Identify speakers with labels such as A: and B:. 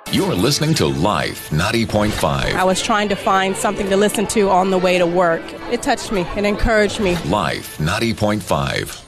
A: You're listening to Life 90.5.
B: I was trying to find something to listen to on the way to work. It touched me and encouraged me.
A: Life 90.5.